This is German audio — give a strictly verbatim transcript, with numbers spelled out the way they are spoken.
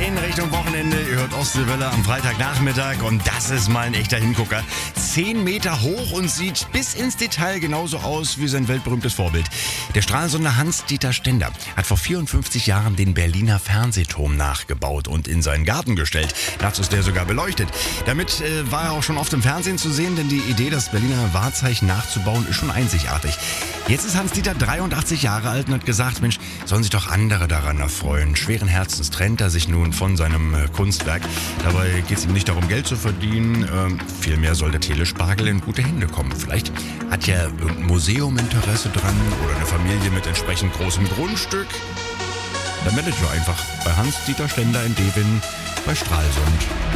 in Richtung Wochenende. Ihr hört Ostseewelle am Freitagnachmittag und das ist mal ein echter Hingucker. Zehn Meter hoch und sieht bis ins Detail genauso aus wie sein weltberühmtes Vorbild. Der Stralsunder Hans-Dieter Stender hat vor vierundfünfzig Jahren den Berliner Fernsehturm nachgebaut und in seinen Garten gestellt. Dazu ist der sogar beleuchtet. Damit äh, war er auch schon oft im Fernsehen zu sehen, denn die Idee, das Berliner Wahrzeichen nachzubauen, ist schon einzigartig. Jetzt ist Hans-Dieter dreiundachtzig Jahre alt und hat gesagt, Mensch, sollen sich doch andere daran erfreuen. Schweren Herzens trennt er sich nun von seinem äh, Kunstwerk. Dabei geht es ihm nicht darum, Geld zu verdienen. Ähm, vielmehr soll der Telespargel in gute Hände kommen. Vielleicht hat ja irgendein Museum Interesse dran oder eine Familie mit entsprechend großem Grundstück. Dann meldet ihr einfach bei Hans-Dieter Stender in Devin bei Stralsund.